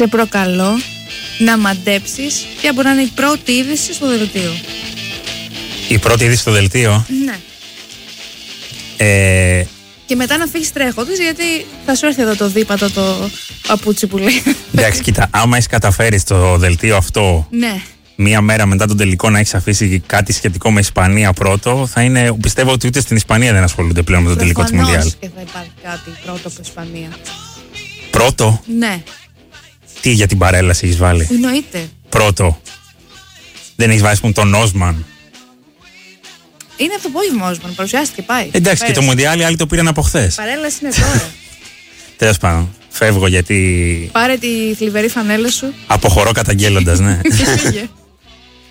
Σε προκαλώ να μαντέψεις ποια μπορεί να είναι η πρώτη είδηση στο δελτίο. Η πρώτη είδηση στο δελτίο? Ναι. Και μετά να φύγεις τρέχοντας, γιατί θα σου έρθει εδώ το δίπατο το παπούτσι που λέει. Εντάξει, κοίτα, άμα έχεις καταφέρει στο δελτίο αυτό, ναι, μία μέρα μετά τον τελικό να έχεις αφήσει κάτι σχετικό με Ισπανία πρώτο, θα είναι. Πιστεύω ότι ούτε στην Ισπανία δεν ασχολούνται πλέον με τον τελικό της Μουντιάλ. Και θα υπάρχει κάτι πρώτο από Ισπανία. Πρώτο? Ναι. Τι για την παρέλαση έχεις βάλει? Εννοείται. Πρώτο. Δεν έχεις βάλει τον Όσμαν? Είναι αυτό το απόγευμα Όσμαν, παρουσιάστηκε, πάει. Εντάξει, και το Μουντιάλ οι άλλοι το πήραν από χθες. Παρέλαση είναι τώρα. Τέλος πάντων. Φεύγω γιατί. Πάρε τη θλιβερή φανέλα σου. Αποχωρώ καταγγέλλοντας, ναι.